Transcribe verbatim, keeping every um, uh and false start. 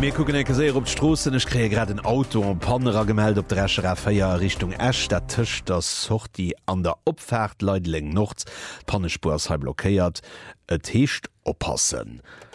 Mir gucken enke sehr op Strossen, ich kree grad ein Auto und Pannerer gemeldet op der Rechereier Richtung Esch, der Tisch das socht die an der Opfahrt Leidling Nord Pannespurs halb blockiert, et heescht oppassen.